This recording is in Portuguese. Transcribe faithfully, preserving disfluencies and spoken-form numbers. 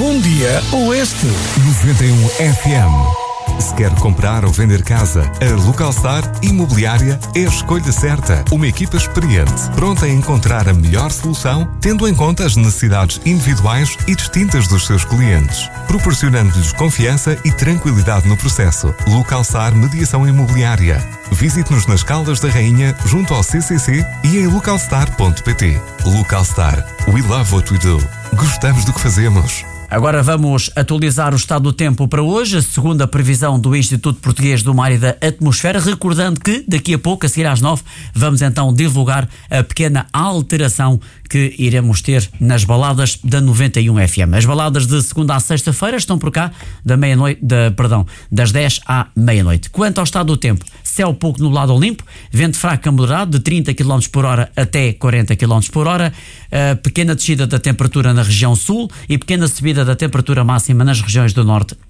Um dia Oeste. noventa e um F M. Se quer comprar ou vender casa, a Localstar Imobiliária é a escolha certa. Uma equipa experiente, pronta a encontrar a melhor solução, tendo em conta as necessidades individuais e distintas dos seus clientes, proporcionando-lhes confiança e tranquilidade no processo. Localstar Mediação Imobiliária. Visite-nos nas Caldas da Rainha, junto ao C C C e em localstar ponto pt. Localstar. We love what we do. Gostamos do que fazemos. Agora vamos atualizar o estado do tempo para hoje, a segunda previsão do Instituto Português do Mar e da Atmosfera, recordando que daqui a pouco, a seguir às nove, vamos então divulgar a pequena alteração que iremos ter nas baladas da noventa e um F M. As baladas de segunda à sexta-feira estão por cá da meia-noite, da, perdão, das dez à meia-noite. Quanto ao estado do tempo, céu pouco nublado ou limpo, vento fraco a moderado de trinta quilómetros por hora até quarenta quilómetros por hora, uh, pequena descida da temperatura na região sul e pequena subida da temperatura máxima nas regiões do norte